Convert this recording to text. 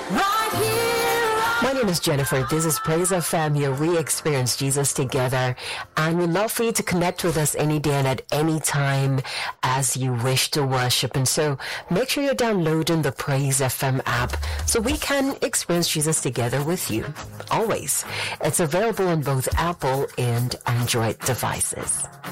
Right here. My name is Jennifer. This is Praise FM. Here we experience Jesus together, and we'd love for you to connect with us any day and at any time as you wish to worship. And so make sure you're downloading the Praise FM app so we can experience Jesus together with you. Always. It's available on both Apple and Android devices.